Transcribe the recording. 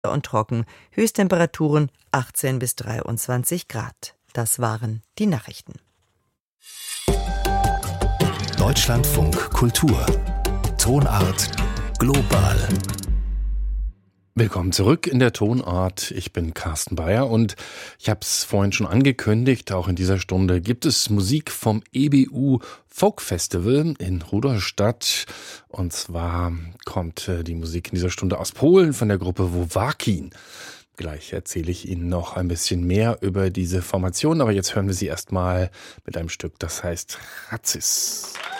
und trocken. Höchsttemperaturen 18 bis 23 Grad. Das waren die Nachrichten. Deutschlandfunk Kultur. Tonart global. Willkommen zurück in der Tonart. Ich bin Carsten Beyer und ich habe es vorhin schon angekündigt, auch in dieser Stunde gibt es Musik vom EBU Folk Festival in Rudolstadt. Und zwar kommt die Musik in dieser Stunde aus Polen von der Gruppe Wowakin. Gleich erzähle ich Ihnen noch ein bisschen mehr über diese Formation, aber jetzt hören wir sie erstmal mit einem Stück, das heißt Ratsis.